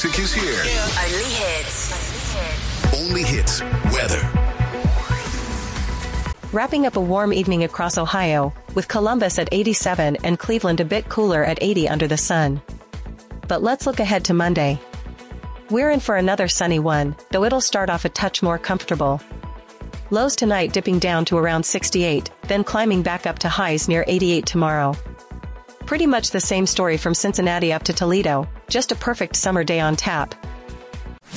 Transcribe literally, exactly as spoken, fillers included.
music is here. Only hits. Only hits. Weather. Wrapping up a warm evening across Ohio, with Columbus at eighty-seven and Cleveland a bit cooler at eighty under the sun. But let's look ahead to Monday. We're in for another sunny one, though it'll start off a touch more comfortable. Lows tonight dipping down to around sixty-eight, then climbing back up to highs near eighty-eight tomorrow. Pretty much the same story from Cincinnati up to Toledo, just a perfect summer day on tap,